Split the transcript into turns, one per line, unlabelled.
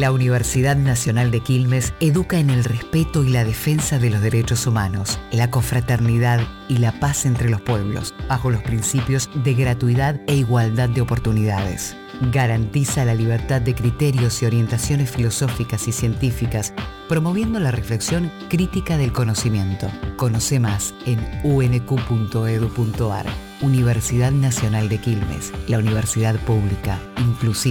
La Universidad Nacional de Quilmes educa en el respeto y la defensa de los derechos humanos, la confraternidad y la paz entre los pueblos, bajo los principios de gratuidad e igualdad de oportunidades. Garantiza la libertad de criterios y orientaciones filosóficas y científicas, promoviendo la reflexión crítica del conocimiento. Conoce más en unq.edu.ar. Universidad Nacional de Quilmes, la universidad pública, inclusiva.